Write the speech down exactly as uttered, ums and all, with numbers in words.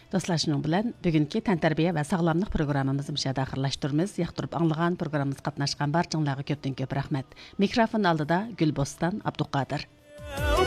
Dostlar, şunun bilan bugünkü tantarbiya va sog'lomlik programmamizni müşahada axirlashtiramiz. Yoqtirib anglagan programmamizga qatnashgan barchanglarga ko'pdan ko'p rahmat. Mikrofon oldida Gulboston Abduqodir.